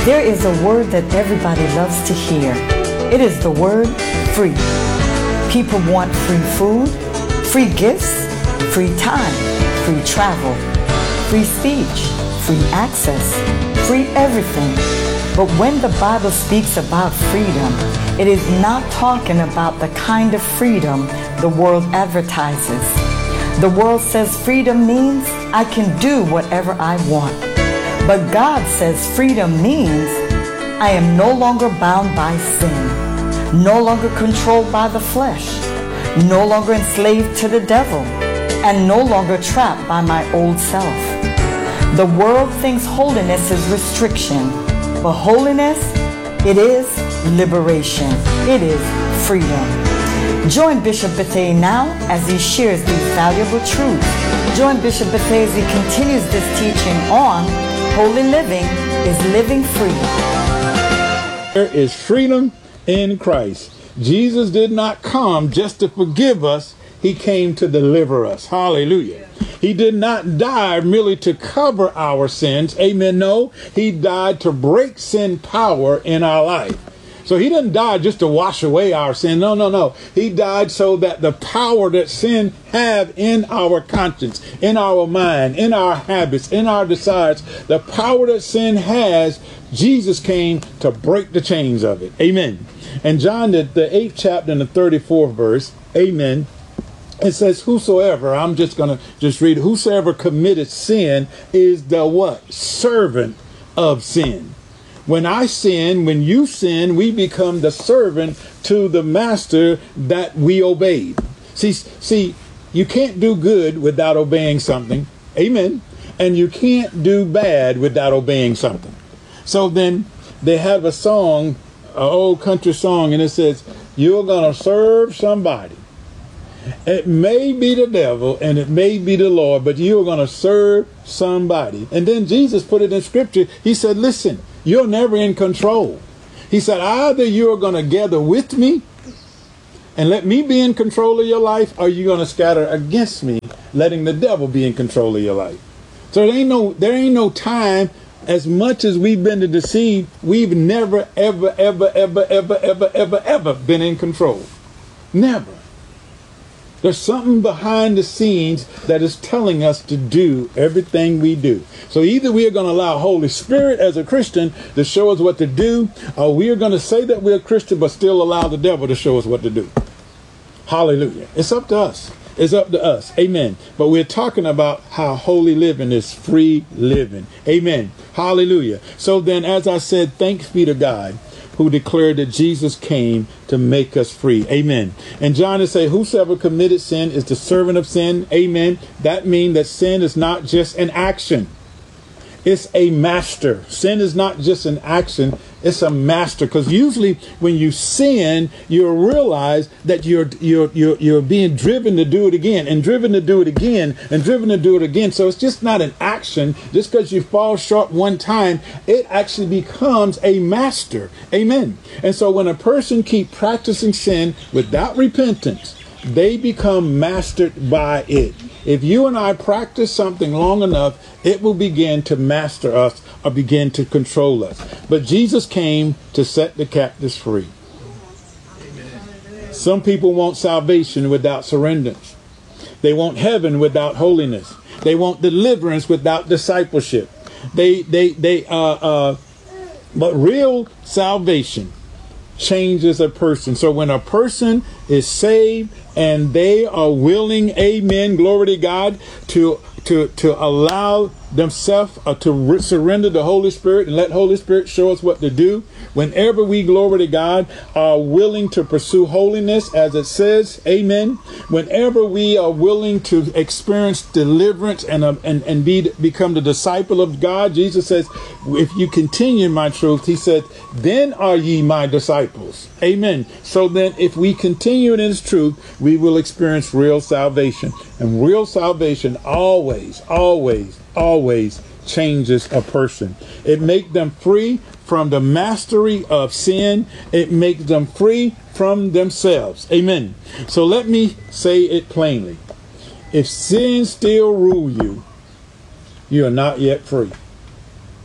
There is a word that everybody loves to hear. It is the word free. People want free food, free gifts, free time, free travel, free speech, free access, free everything. But when the Bible speaks about freedom, it is not talking about the kind of freedom the world advertises. The world says freedom means I can do whatever I want. But God says freedom means I am no longer bound by sin, no longer controlled by the flesh, no longer enslaved to the devil, and no longer trapped by my old self. The world thinks holiness is restriction, but holiness, it is liberation. It is freedom. Join Bishop Bethea now as he shares these valuable truths. Join Bishop Bethea as he continues this teaching on holy living is living free. There is freedom in Christ. Jesus did not come just to forgive us. He came to deliver us. Hallelujah. He did not die merely to cover our sins. Amen. No, he died to break sin power in our life. So he didn't die just to wash away our sin. No. He died so that the power that sin have in our conscience, in our mind, in our habits, in our desires, the power that sin has, Jesus came to break the chains of it. Amen. And John, the 8th chapter and the 34th verse, amen, it says, whosoever, I'm just going to read, whosoever committed sin is the what? Servant of sin. When I sin, when you sin, we become the servant to the master that we obeyed. See, you can't do good without obeying something. Amen. And you can't do bad without obeying something. So then they have a song, an old country song, and it says, you're going to serve somebody. It may be the devil and it may be the Lord, but you're going to serve somebody. And then Jesus put it in scripture. He said, listen, you're never in control. He said, either you're going to gather with me and let me be in control of your life, or you're going to scatter against me, letting the devil be in control of your life. So there ain't no time. As much as we've been deceived, we've never, ever been in control. Never. There's something behind the scenes that is telling us to do everything we do. So either we are going to allow Holy Spirit as a Christian to show us what to do, or we are going to say that we're a Christian but still allow the devil to show us what to do. Hallelujah. It's up to us. It's up to us. Amen. But we're talking about how holy living is free living. Amen. Hallelujah. So then, as I said, thanks be to God who declared that Jesus came to make us free. Amen. And John is saying, whosoever committed sin is the servant of sin. Amen. That means that sin is not just an action. It's a master. Sin is not just an action. It's a master. Because usually when you sin, you'll realize that you're being driven to do it again and driven to do it again and driven to do it again. So it's just not an action. Just because you fall short one time, it actually becomes a master. Amen. And so when a person keeps practicing sin without repentance, they become mastered by it. If you and I practice something long enough, it will begin to master us or begin to control us. But Jesus came to set the captives free. Amen. Some people want salvation without surrenderance. They want heaven without holiness. They want deliverance without discipleship. But real salvation changes a person. So when a person is saved and they are willing, amen, glory to God, to allow themselves to surrender the Holy Spirit and let Holy Spirit show us what to do. Whenever we, glory to God, are willing to pursue holiness, as it says, amen. Whenever we are willing to experience deliverance and become the disciple of God, Jesus says, if you continue in my truth, he said, then are ye my disciples. Amen. So then if we continue in his truth, we will experience real salvation. And real salvation always changes a person. It makes them free from the mastery of sin. It makes them free from themselves. Amen. So let me say it plainly. If sin still rule you, you are not yet free.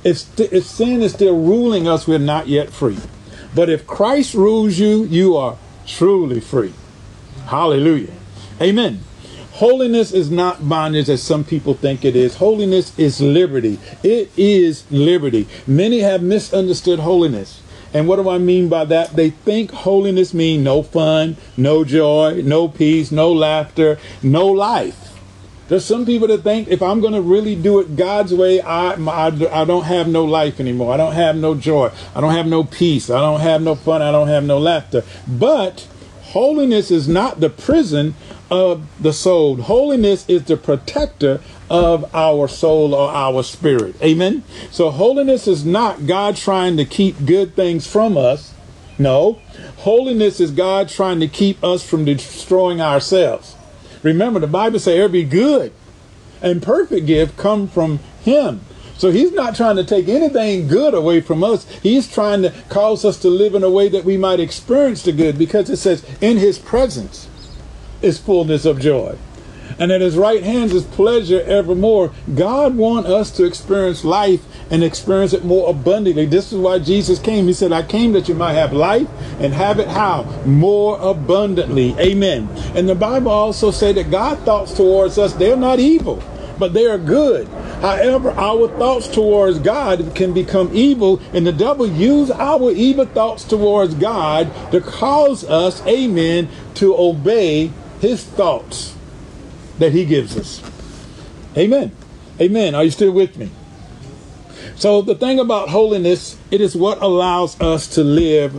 If sin is still ruling us, we're not yet free. But if Christ rules you, you are truly free. Hallelujah. Amen. Holiness is not bondage as some people think it is. Holiness is liberty. It is liberty. Many have misunderstood holiness. And what do I mean by that? They think holiness means no fun, no joy, no peace, no laughter, no life. There's some people that think if I'm going to really do it God's way, I don't have no life anymore. I don't have no joy. I don't have no peace. I don't have no fun. I don't have no laughter. But holiness is not the prison of the soul. Holiness is the protector of our soul or our spirit. Amen. So holiness is not God trying to keep good things from us. No. Holiness is God trying to keep us from destroying ourselves. Remember, the Bible says every good and perfect gift come from him. So he's not trying to take anything good away from us. He's trying to cause us to live in a way that we might experience the good, because it says in his presence is fullness of joy, and at his right hand is pleasure evermore. God wants us to experience life and experience it more abundantly. This is why Jesus came. He said, I came that you might have life and have it how? More abundantly. Amen. And the Bible also said that God's thoughts towards us, they're not evil, but they are good. However, our thoughts towards God can become evil, and the devil uses our evil thoughts towards God to cause us, amen, to obey his thoughts that he gives us. Amen. Amen. Are you still with me? So the thing about holiness, it is what allows us to live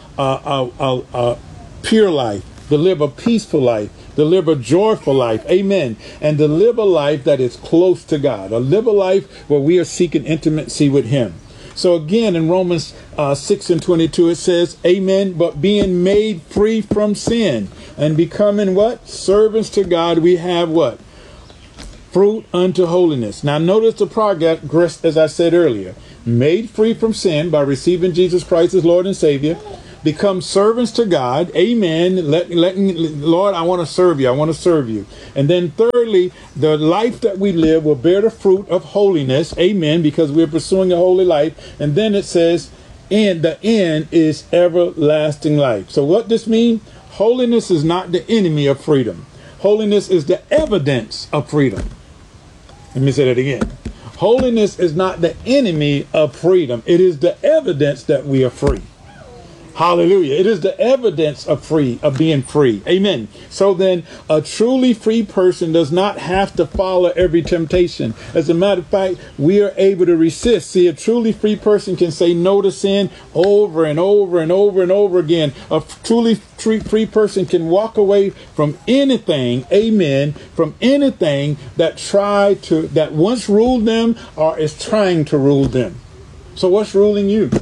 a pure life, to live a peaceful life, to live a joyful life. Amen. And to live a life that is close to God, to live a life where we are seeking intimacy with him. So again, in Romans 6:22, it says, amen, but being made free from sin and becoming what? Servants to God, we have what? Fruit unto holiness. Now notice the progress, as I said earlier. Made free from sin by receiving Jesus Christ as Lord and Savior. Become servants to God. Amen. Lord, I want to serve you. I want to serve you. And then thirdly, the life that we live will bear the fruit of holiness. Amen. Because we're pursuing a holy life. And then it says, and the end is everlasting life. So what this means? Holiness is not the enemy of freedom. Holiness is the evidence of freedom. Let me say that again. Holiness is not the enemy of freedom. It is the evidence that we are free. Hallelujah. It is the evidence of being free. Amen. So then a truly free person does not have to follow every temptation. As a matter of fact, we are able to resist. See, a truly free person can say no to sin over and over and over and over again. A truly free person can walk away from anything, amen, from anything that once ruled them or is trying to rule them. So what's ruling you?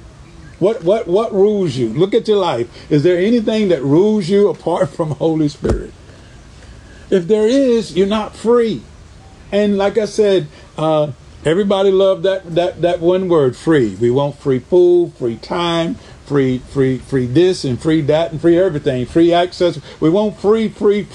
What rules you? Look at your life. Is there anything that rules you apart from Holy Spirit? If there is, you're not free. And like I said, everybody loved that one word, free. We want free food, free time, free this and free that and free everything, free access. We want free.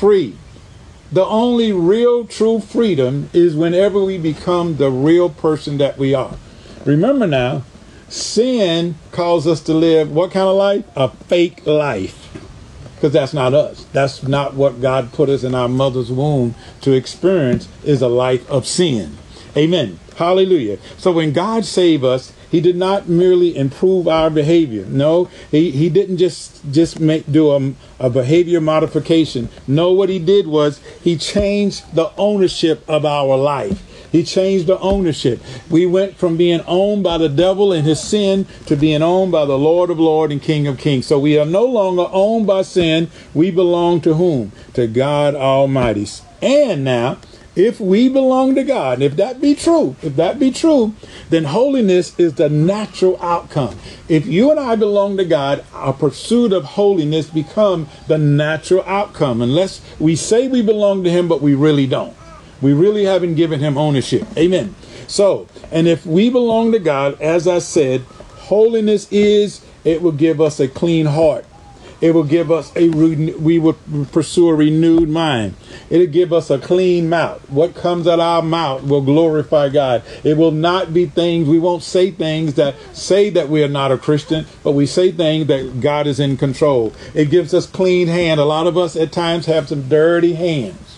The only real true freedom is whenever we become the real person that we are. Remember now, sin calls us to live what kind of life? A fake life. Because that's not us. That's not what God put us in our mother's womb to experience, is a life of sin. Amen. Hallelujah. So when God saved us, he did not merely improve our behavior. No, he didn't just do a behavior modification. No, what he did was he changed the ownership of our life. He changed the ownership. We went from being owned by the devil and his sin to being owned by the Lord of Lords and King of Kings. So we are no longer owned by sin. We belong to whom? To God Almighty. And now, if we belong to God, and if that be true, then holiness is the natural outcome. If you and I belong to God, our pursuit of holiness become the natural outcome. Unless we say we belong to him, but we really don't. We really haven't given him ownership. Amen. So, and if we belong to God, as I said, holiness it will give us a clean heart. It will give us we will pursue a renewed mind. It'll give us a clean mouth. What comes out of our mouth will glorify God. It will not be things, we won't say things that say that we are not a Christian, but we say things that God is in control. It gives us clean hand. A lot of us at times have some dirty hands.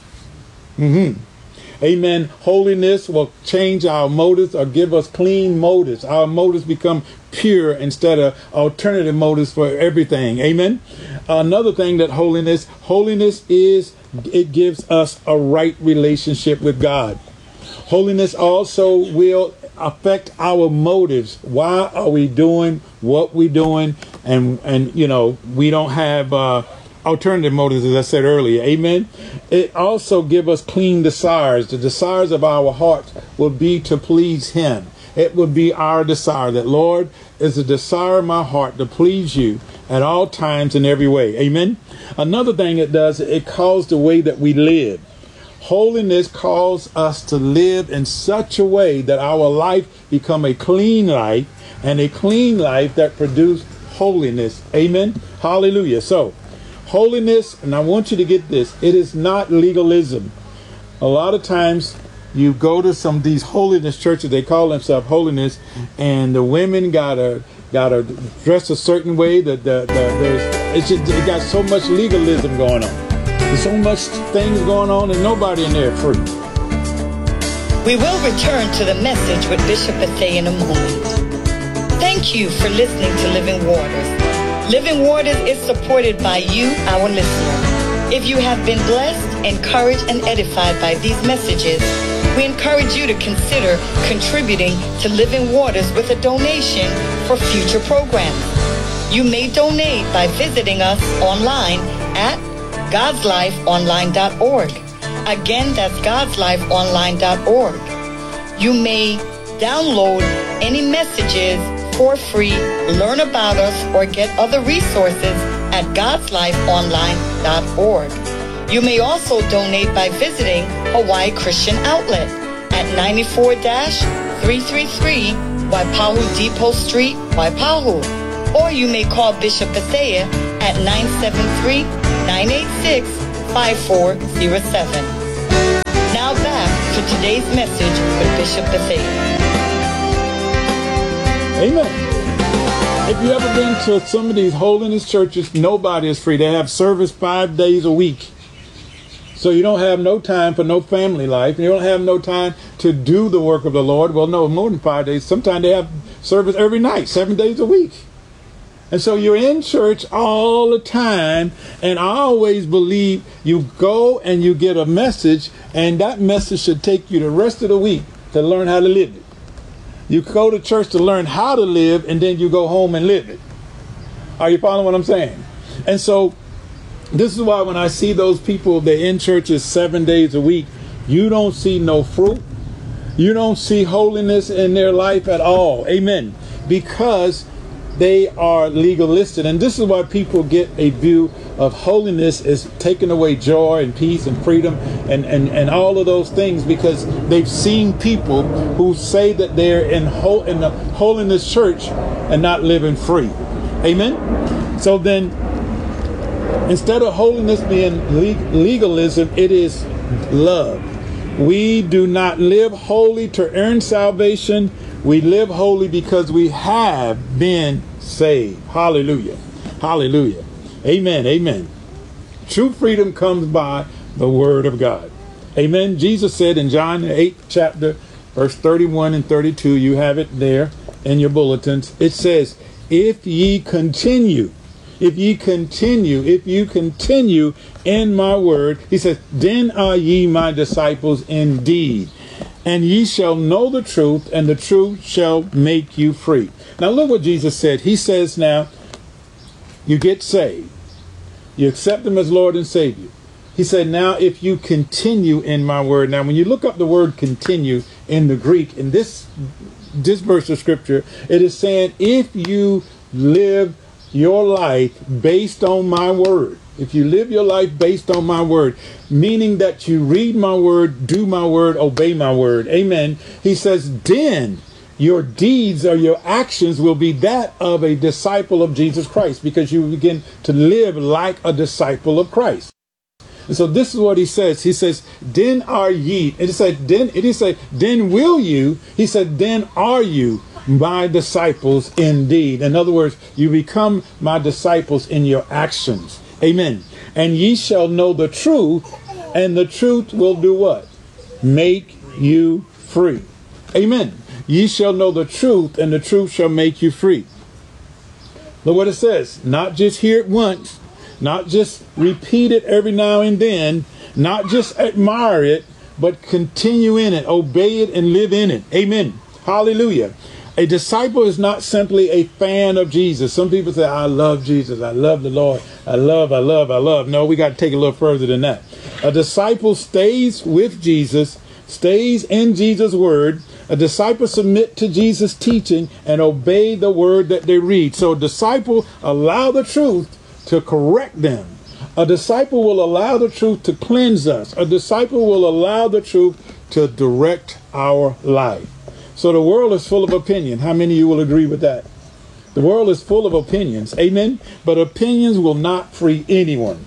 Amen. Holiness will change our motives or give us clean motives. Our motives become pure instead of alternative motives for everything. Amen. Another thing that holiness is, it gives us a right relationship with God. Holiness also will affect our motives. Why are we doing what we're doing? And you know, we don't have alternative motives, as I said earlier. Amen. It also gives us clean desires. The desires of our hearts will be to please Him. It would be our desire that, Lord, is a desire of my heart to please you at all times in every way. Amen. Another thing it does, it calls the way that we live. Holiness calls us to live in such a way that our life become a clean life, and a clean life that produces holiness. Amen. Hallelujah. So, holiness, and I want you to get this, it is not legalism. A lot of times you go to some of these holiness churches, they call themselves holiness, and the women gotta dress a certain way. It got so much legalism going on. There's so much things going on, and nobody in there free. We will return to the message with Bishop Bethea in a moment. Thank you for listening to Living Waters. Living Waters is supported by you, our listener. If you have been blessed, encouraged, and edified by these messages, we encourage you to consider contributing to Living Waters with a donation for future programs. You may donate by visiting us online at godslifeonline.org. Again, that's godslifeonline.org. You may download any messages for free, learn about us, or get other resources at godslifeonline.org. You may also donate by visiting Hawaii Christian Outlet at 94-333 Waipahu Depot Street, Waipahu. Or you may call Bishop Bethea at 973-986-5407. Now back to today's message with Bishop Bethea. Amen. If you ever been to some of these holiness churches, nobody is free. They have service 5 days a week. So you don't have no time for no family life. You don't have no time to do the work of the Lord. Well, no, more than 5 days. Sometimes they have service every night, 7 days a week. And so you're in church all the time. And I always believe you go and you get a message, and that message should take you the rest of the week to learn how to live it. You go to church to learn how to live, and then you go home and live it. Are you following what I'm saying? And so this is why when I see those people, they're in churches 7 days a week, you don't see no fruit. You don't see holiness in their life at all. Amen. Because they are legalistic. And this is why people get a view of holiness as taking away joy and peace and freedom and all of those things, because they've seen people who say that they're in the holiness church and not living free. Amen. So then, instead of holiness being legalism, it is love. We do not live holy to earn salvation. We live holy because we have been saved. Hallelujah. Hallelujah. Amen. Amen. True freedom comes by the word of God. Amen. Jesus said in John the 8th chapter, verse 31 and 32, you have it there in your bulletins. It says, if you continue in my word, he says, then are ye my disciples indeed, and ye shall know the truth, and the truth shall make you free. Now look what Jesus said. He says now, you get saved. You accept him as Lord and Savior. He said, now if you continue in my word. Now when you look up the word continue in the Greek, in this verse of scripture, it is saying, if you live your life based on my word, if you live your life based on my word, meaning that you read my word, do my word, obey my word, amen, he says, then your deeds or your actions will be that of a disciple of Jesus Christ, because you begin to live like a disciple of Christ. And so this is what he says. He says, then are ye. And it didn't say, then will you. He said, then are you my disciples indeed. In other words, you become my disciples in your actions. Amen. And ye shall know the truth, and the truth will do what? Make you free. Amen. Ye shall know the truth, and the truth shall make you free. Look what it says. Not just hear it once, not just repeat it every now and then, not just admire it, but continue in it, obey it, and live in it. Amen. Hallelujah. A disciple is not simply a fan of Jesus. Some people say, I love Jesus. I love the Lord. I love. No, we got to take it a little further than that. A disciple stays with Jesus, stays in Jesus' word. A disciple submit to Jesus' teaching and obey the word that they read. So a disciple allow the truth to correct them. A disciple will allow the truth to cleanse us. A disciple will allow the truth to direct our life. So the world is full of opinion. How many of you will agree with that? The world is full of opinions. Amen. But opinions will not free anyone.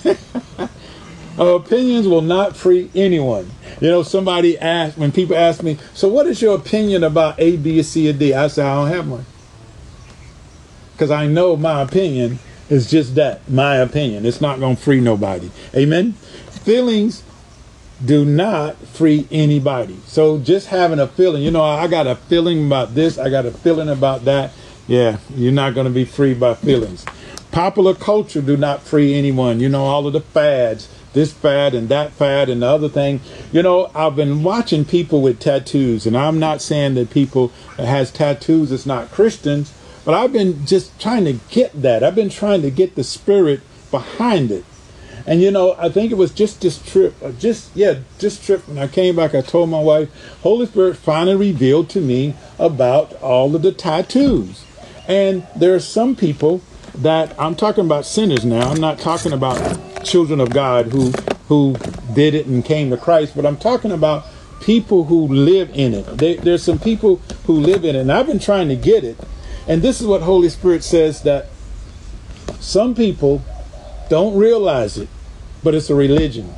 Opinions will not free anyone. You know, when people ask me, so what is your opinion about A, B, C, or D? I say, I don't have one. Because I know my opinion is just that, my opinion. It's not going to free nobody. Amen. Feelings do not free anybody. So just having a feeling, you know, I got a feeling about this, I got a feeling about that. Yeah, you're not going to be free by feelings. Popular culture do not free anyone. You know, all of the fads, this fad and that fad and the other thing. You know, I've been watching people with tattoos, and I'm not saying that people that has tattoos is not Christians, but I've been just trying to get that. I've been trying to get the spirit behind it. And, you know, I think it was just this trip, when I came back, I told my wife, Holy Spirit finally revealed to me about all of the tattoos. And there are some people that, I'm talking about sinners now, I'm not talking about children of God who did it and came to Christ, but I'm talking about people who live in it. There's some people who live in it, and I've been trying to get it. And this is what Holy Spirit says, that some people don't realize it, but it's a religion.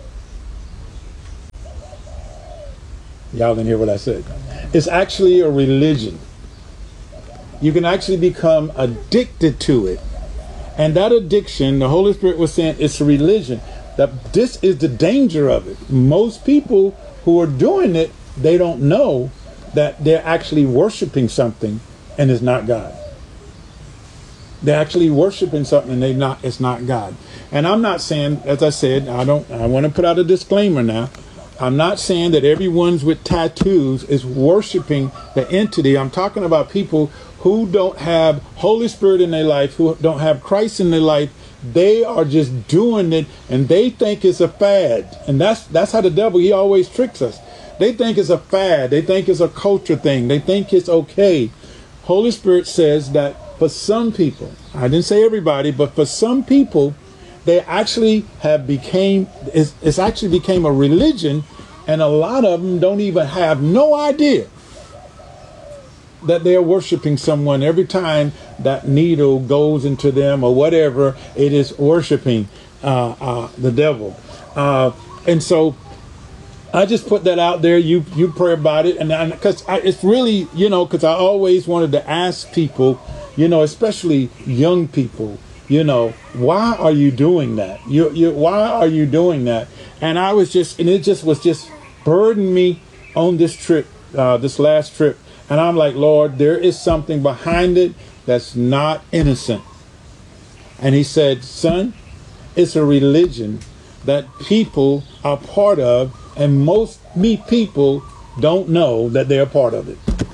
Y'all didn't hear what I said. It's actually a religion. You can actually become addicted to it. And that addiction, the Holy Spirit was saying, it's a religion. That this is the danger of it. Most people who are doing it, they don't know that they're actually worshiping something and it's not God. They're actually worshiping something and it's not God. And I'm not saying, as I said, I want to put out a disclaimer now. I'm not saying that everyone's with tattoos is worshiping the entity. I'm talking about people who don't have Holy Spirit in their life, who don't have Christ in their life. They are just doing it, and they think it's a fad. And that's how the devil, he always tricks us. They think it's a fad. They think it's a culture thing. They think it's okay. Holy Spirit says that for some people, I didn't say everybody, but for some people, they actually it's actually became a religion, and a lot of them don't even have no idea that they're worshiping someone. Every time that needle goes into them or whatever, it is worshiping the devil. And so I just put that out there. You pray about it, and because it's really, because I always wanted to ask people, especially young people, why are you doing that? Why are you doing that? And it was just burdened me on this trip, this last trip. And I'm like, Lord, there is something behind it that's not innocent. And he said, son, it's a religion that people are part of, and most people don't know that they're part of it.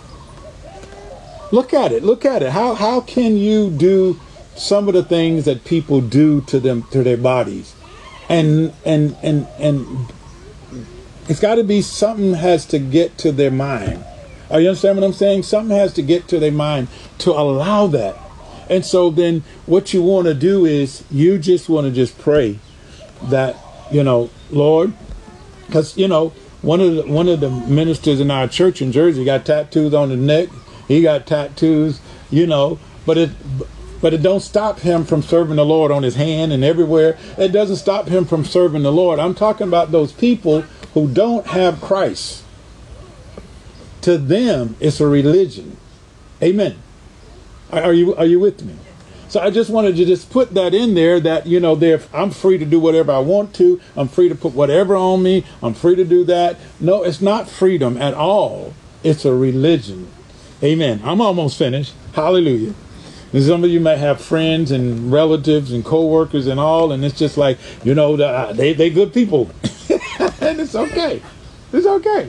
Look at it. How can you do some of the things that people do to their bodies? And it's got to be something has to get to their mind. Are you understand what I'm saying? Something has to get to their mind to allow that. And so then what you want to do is you just want to just pray that, Lord, because, One of the ministers in our church in Jersey got tattoos on his neck. He got tattoos, but it don't stop him from serving the Lord on his hand and everywhere. It doesn't stop him from serving the Lord. I'm talking about those people who don't have Christ. To them, it's a religion. Amen. Are you with me? So I just wanted to just put that in there that, I'm free to do whatever I want to. I'm free to put whatever on me. I'm free to do that. No, it's not freedom at all. It's a religion. Amen. I'm almost finished. Hallelujah. And some of you might have friends and relatives and co-workers and all, and it's just like, they good people. And it's okay. It's okay.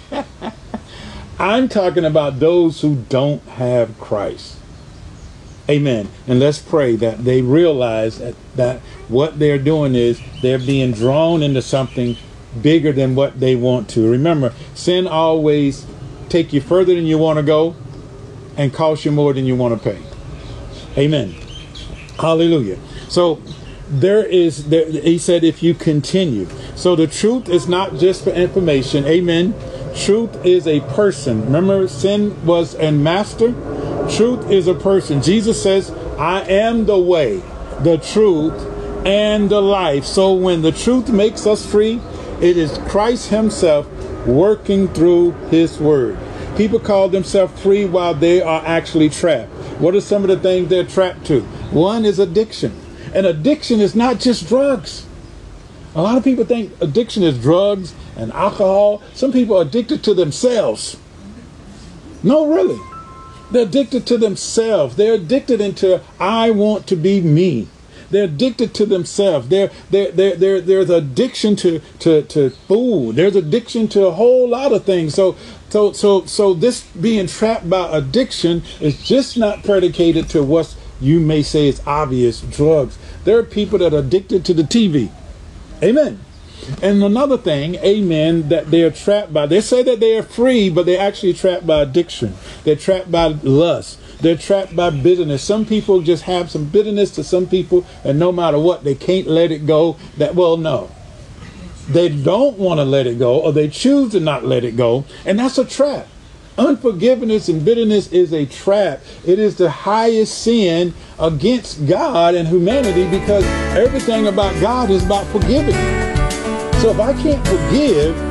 I'm talking about those who don't have Christ. Amen. And let's pray that they realize that what they're doing is they're being drawn into something bigger than what they want to. Remember, sin always take you further than you want to go and cost you more than you want to pay. Amen. Hallelujah. So he said, if you continue. So the truth is not just for information. Amen. Truth is a person. Remember, sin was a master. Truth is a person. Jesus says, I am the way, the truth, and the life. So when the truth makes us free, it is Christ himself working through his word. People call themselves free while they are actually trapped. What are some of the things they're trapped to? One is addiction. And addiction is not just drugs. A lot of people think addiction is drugs and alcohol. Some people are addicted to themselves. No, really. They're addicted to themselves. They're addicted into, I want to be me. They're addicted to themselves. There's addiction to food. There's addiction to a whole lot of things. So this being trapped by addiction is just not predicated to what you may say is obvious drugs. There are people that are addicted to the TV. Amen. And another thing, amen, that they're trapped by. They say that they are free, but they're actually trapped by addiction. They're trapped by lust. They're trapped by bitterness. Some people just have some bitterness to some people, and no matter what, they can't let it go. No. They don't want to let it go, or they choose to not let it go, and that's a trap. Unforgiveness and bitterness is a trap. It is the highest sin against God and humanity, because everything about God is about forgiving. So if I can't forgive,